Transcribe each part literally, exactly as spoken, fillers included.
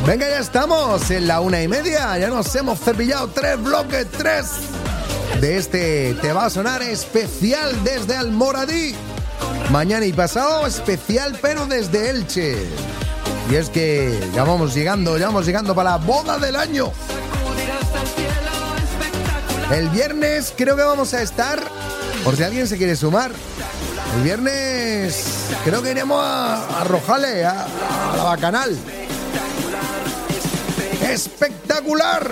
Venga, ya estamos en la una y media. Ya nos hemos cepillado tres bloques, tres de este Te va a sonar especial desde Almoradí. Mañana y pasado especial, pero desde Elche. Y es que ya vamos llegando, ya vamos llegando para la boda del año. El viernes creo que vamos a estar, por si alguien se quiere sumar. El viernes creo que iremos a, a Rojales, a, a la Bacanal. ¡Espectacular!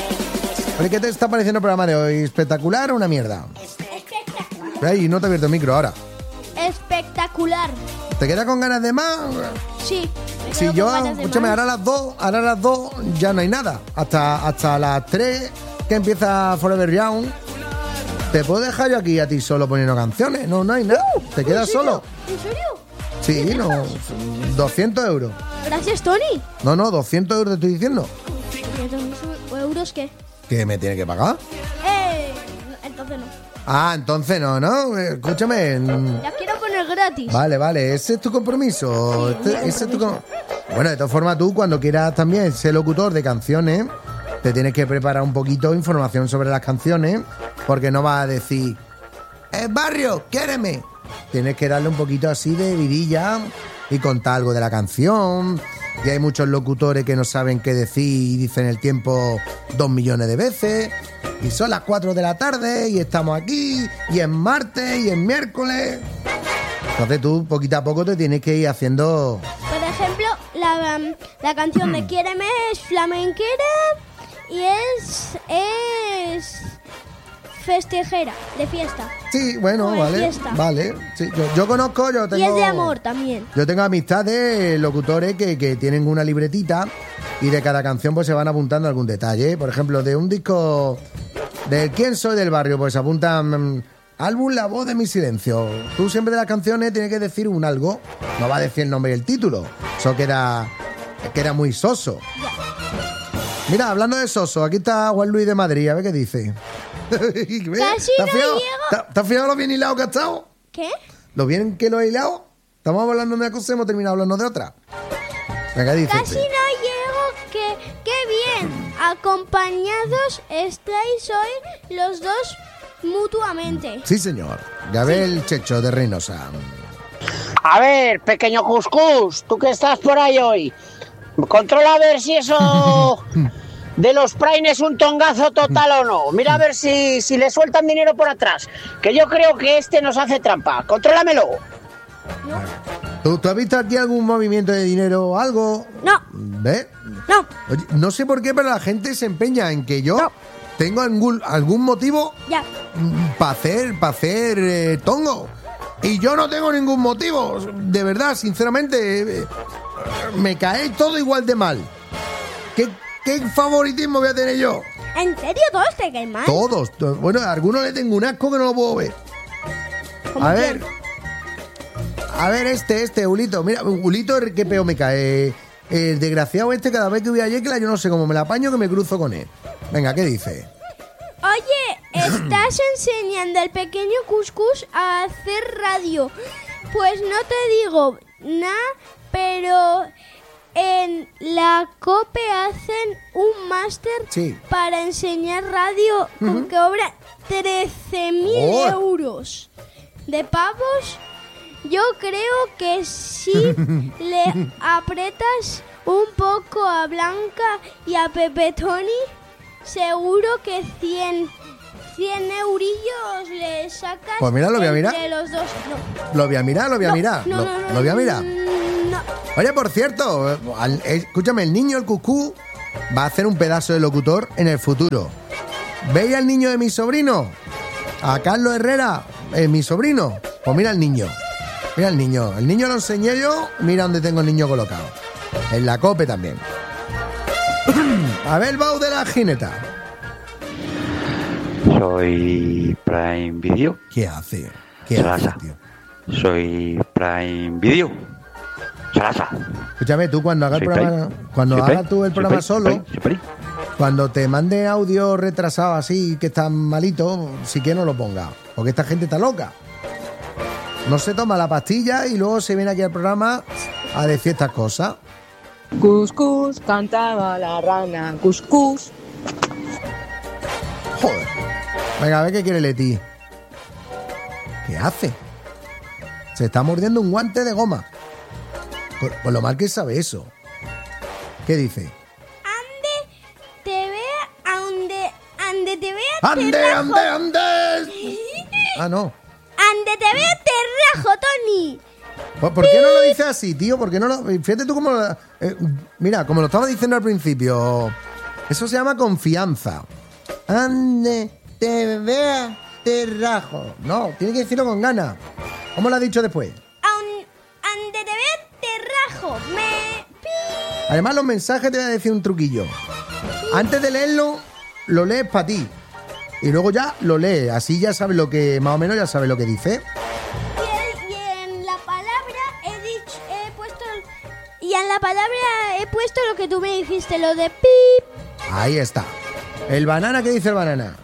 ¿Qué te está pareciendo el programa de hoy? ¿Espectacular o una mierda? Espectacular. Ay, no te abierto el micro ahora. Espectacular. ¿Te quedas con ganas de más? Sí. Si yo, escúchame, ahora a las dos, ahora a las dos ya no hay nada. Hasta, hasta las tres que empieza Forever Young. ¿Te puedo dejar yo aquí a ti solo poniendo canciones? No, no hay nada. ¿Te quedas solo? ¿En serio? Sí, no. doscientos euros. Gracias, Tony. No, no, doscientos euros te estoy diciendo. ¿doscientos euros qué? ¿Qué me tiene que pagar? Eh, entonces no. Ah, entonces no, ¿no? Escúchame. La quiero poner gratis. Vale, vale, ese es tu compromiso. Sí, este, ese es tu com- bueno, de todas formas, tú cuando quieras también ser locutor de canciones, te tienes que preparar un poquito de información sobre las canciones, porque no vas a decir, ¡eh, barrio, quiéreme! Tienes que darle un poquito así de vidilla y contar algo de la canción. Y hay muchos locutores que no saben qué decir y dicen el tiempo dos millones de veces. Y son las cuatro de la tarde y estamos aquí, y es martes y es miércoles. Entonces tú, poquito a poco, te tienes que ir haciendo... Por ejemplo, la, um, la canción de Quiéreme es flamenquera y es... es... festejera, de fiesta. Sí, bueno, O de vale, fiesta. vale. Sí, yo, yo conozco, yo tengo... Y es de amor también. Yo tengo amistades, locutores que, que tienen una libretita y de cada canción pues se van apuntando algún detalle. Por ejemplo, de un disco de ¿Quién soy del barrio? Pues apuntan... álbum La voz de mi silencio. Tú siempre de las canciones tienes que decir un algo. No va a decir el nombre y el título. Eso queda, queda muy soso. Mira, hablando de soso, aquí está Juan Luis de Madrid. A ver qué dice. Casi ¿Te no has fijado? llego. ¿Te- ¿Te has fijado lo bien hilado que ha estado? ¿Qué? ¿Lo bien que lo he hilado? Estamos hablando de una cosa y hemos terminado hablando de otra. Venga, dice. Casi no llego, que qué bien. Acompañados estáis hoy los dos mutuamente. Sí, señor. Gabriel Checho de Reynosa. A ver, pequeño Cuscús, tú que estás por ahí hoy, controla a ver si eso de los Prime es un tongazo total o no. Mira a ver si, si le sueltan dinero por atrás, que yo creo que este nos hace trampa. Contrólamelo. ¿Tú, ¿Tú has visto aquí algún movimiento de dinero o algo? No, ¿Ves? no, Oye, no sé por qué, pero la gente se empeña en que yo No. tengo algún, algún motivo ya. para hacer, para hacer eh, tongo. Y yo no tengo ningún motivo. De verdad, sinceramente, eh, me cae todo igual de mal. ¿Qué, qué favoritismo voy a tener yo? ¿En serio todos te caen mal? Todos. to- Bueno, a algunos le tengo un asco que no lo puedo ver. ¿Cómo A quién? ver. A ver, este, este, Ulito. Mira, Ulito, qué peo me cae. El desgraciado este, cada vez que voy a Yecla, yo no sé cómo me la apaño que me cruzo con él. Venga, ¿qué dice? Oye, estás enseñando al pequeño Cuscús a hacer radio. Pues no te digo nada, pero en la COPE hacen un máster Sí. para enseñar radio con que cobra trece mil Oh. euros. De pavos, yo creo que si le apretas un poco a Blanca y a Pepe Tony, seguro que cien, cien eurillos le sacas. Pues mira, lo voy a mirar. entre los dos. No, Lo voy a mirar, lo voy a no, mirar. no, lo, no, no, lo voy a mirar. No. Oye, por cierto, eh, al- eh, escúchame, el niño, el Cucú, va a hacer un pedazo de locutor en el futuro. ¿Veis al niño de mi sobrino? A Carlos Herrera, eh, mi sobrino. Pues mira al niño. Mira al niño. El niño lo enseñé yo. Mira dónde tengo el niño colocado. En la COPE también. A ver, Bau de la jineta. Soy Prime Video. ¿Qué hace? ¿Qué Salasa. hace, tío? Soy Prime Video. Salasa. Escúchame, tú cuando hagas el Soy programa, Prime. cuando Soy hagas Prime. tú el Soy programa Prime. solo, Soy Prime. Soy Prime. cuando te mande audio retrasado así, que está malito, si que no lo ponga. Porque esta gente está loca. No se toma la pastilla y luego se viene aquí al programa a decir estas cosas. Cuscús, cantaba la rana, cuscús. Joder. Venga, a ver qué quiere Leti. ¿Qué hace? Se está mordiendo un guante de goma. Con, con lo mal que sabe eso. ¿Qué dice? Ande, te vea, ande, ande te vea, ¡Ande, te rajo. ande, ande! Ah, no. Ande te vea, te rajo, Tony. ¿Por, por qué no lo dice así, tío? ¿Por qué no lo...? Fíjate tú cómo... lo- eh, mira, como lo estaba diciendo al principio, eso se llama confianza. Ande, te vea, te rajo. No, tiene que decirlo con ganas. ¿Cómo lo ha dicho después? Aun- ande te vea, te rajo. Me... pi. Además, los mensajes te voy a decir un truquillo. Antes de leerlo, lo lees para ti. Y luego ya lo lees. Así ya sabes lo que... Más o menos ya sabes lo que dice. Y, y en la palabra he dicho, he puesto... Y en la palabra he puesto lo que tú me dijiste, lo de pip. Ahí está. El banana, ¿qué dice el banana?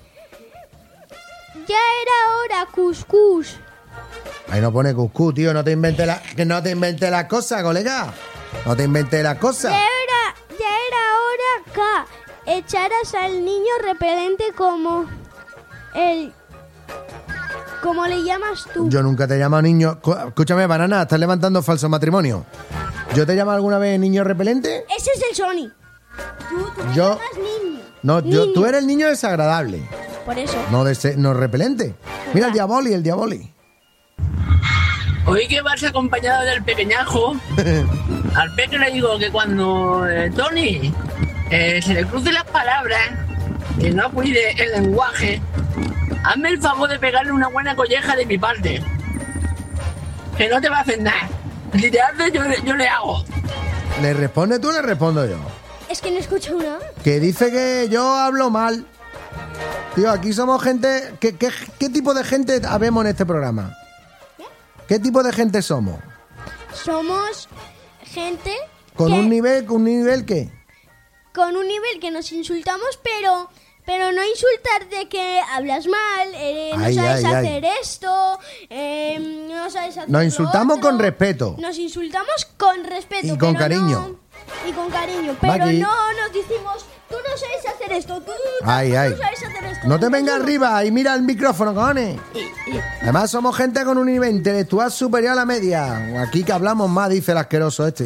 Ya era hora, cuscús. Ahí no pone cuscú, tío. No te inventes la... Que no te inventes las cosas, colega. No te inventes las Ya cosas. era, ya era hora que echaras al niño repelente como el... Como le llamas tú. Yo nunca te he llamado niño... Cu- Escúchame, banana, estás levantando falso matrimonio. ¿Yo te he llamado alguna vez niño repelente? Ese es el Sony. Tú, tú me Yo- llamas niño. No, yo, Niño. tú eres el niño desagradable. Por eso. No, de no repelente. Mira el diaboli, el diaboli. Hoy que vas acompañado del pequeñajo, al peque le digo que cuando eh, Tony eh, se le cruce las palabras, que no cuide el lenguaje, hazme el favor de pegarle una buena colleja de mi parte. Que no te va a hacer nada. Si te hace, yo, le- yo le hago. ¿Le responde tú o le respondo yo? Es que no escucho nada. Que dice que yo hablo mal. Tío, aquí somos gente... ¿Qué, qué, qué tipo de gente habemos en este programa? ¿Qué tipo de gente somos? Somos gente ¿Con que- un nivel, con un nivel qué? con un nivel que nos insultamos, pero pero no insultar de que hablas mal, eh, no Ay, sabes ay, ay. hacer esto, eh, no sabes hacer Nos lo insultamos otro. con respeto. Nos insultamos con respeto. Y con pero cariño. no- y con cariño. Pero Maki. no nos decimos, tú no sabes hacer esto, tú, tú Ay, no ay. sabes hacer esto. No te vengas Tú no. arriba y mira el micrófono, cojones. Además somos gente con un nivel intelectual superior a la media. Aquí que hablamos más, dice el asqueroso este.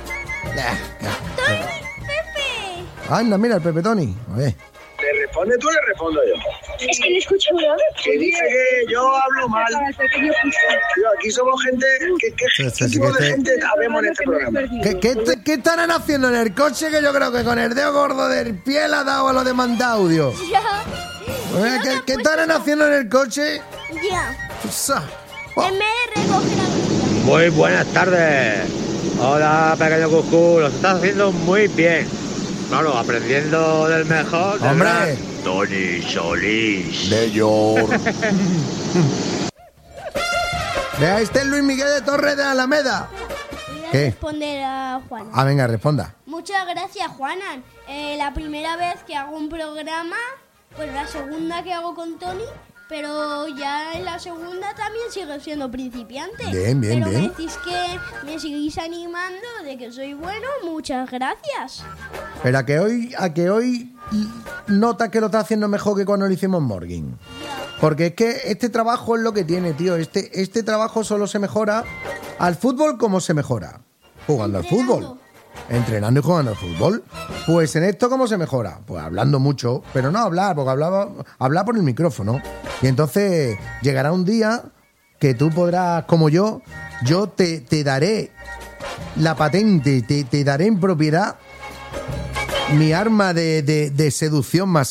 Tony, Pepe. Anda, mira el Pepe Tony. A ver. ¿Le responde tú o le respondo yo? Es que no escucho nada. Que dice que yo hablo mal. Tío, aquí somos gente... ¿Qué, qué, Sí, sí, qué sí, tipo que de te- gente habemos en este programa? ¿Qué, qué, te- qué estarán haciendo en el coche? Que yo creo que con el dedo gordo del pie le ha dado a lo de mandar audio. Ya. Eh, ¿Qué, qué estarán haciendo en el coche? Ya. Sa- Oh, En vez de recoger la Muy buenas tardes. Hola, pequeño Cuscú. Lo estás haciendo muy bien. Claro, aprendiendo del mejor. del ¡Hombre! gran Tony Solís. De York. Vea, este es Luis Miguel de Torres de Alameda. Voy a ¿Qué? responder a Juan. Ah, venga, responda. Muchas gracias, Juanan. Eh, la primera vez que hago un programa, pues la segunda que hago con Tony, pero ya en la segunda también sigo siendo principiante. Bien, bien, pero bien. me decís que me seguís animando de que soy bueno, muchas gracias. Pero a que hoy, a que hoy nota que lo está haciendo mejor que cuando lo hicimos Morgan. Porque es que este trabajo es lo que tiene, tío. Este, este trabajo solo se mejora al fútbol como se mejora. Jugando al Entrenando. fútbol. Entrenando y jugando al fútbol. Pues en esto, ¿cómo se mejora? Pues hablando mucho, pero no hablar, porque hablaba, hablar por el micrófono. Y entonces llegará un día que tú podrás, como yo, yo te, te daré la patente, te, te daré en propiedad mi arma de, de, de seducción más